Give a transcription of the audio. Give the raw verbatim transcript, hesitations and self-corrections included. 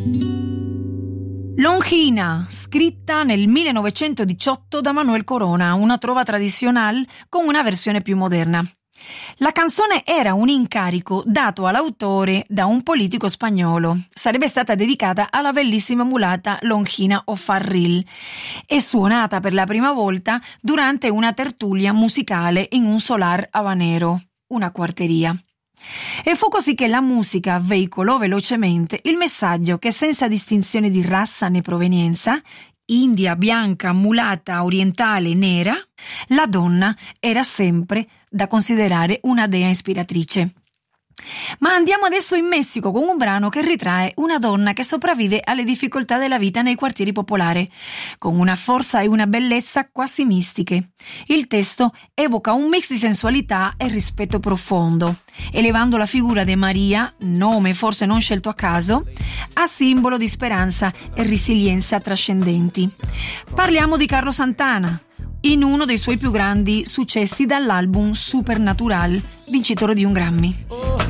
Longina, scritta nel millenovecentodiciotto da Manuel Corona, una trova tradizionale con una versione più moderna. La canzone era un incarico dato all'autore da un politico spagnolo. Sarebbe stata dedicata alla bellissima mulata Longina O'Farrill e suonata per la prima volta durante una tertulia musicale in un solar habanero, una quarteria. E fu così che la musica veicolò velocemente il messaggio che senza distinzione di razza né provenienza, india, bianca, mulata, orientale, nera, la donna era sempre da considerare una dea ispiratrice. Ma andiamo adesso in Messico con un brano che ritrae una donna che sopravvive alle difficoltà della vita nei quartieri popolari, con una forza e una bellezza quasi mistiche. Il testo evoca un mix di sensualità e rispetto profondo, elevando la figura di Maria, nome forse non scelto a caso, a simbolo di speranza e resilienza trascendenti. Parliamo di Carlos Santana, in uno dei suoi più grandi successi dall'album Supernatural, vincitore di un Grammy.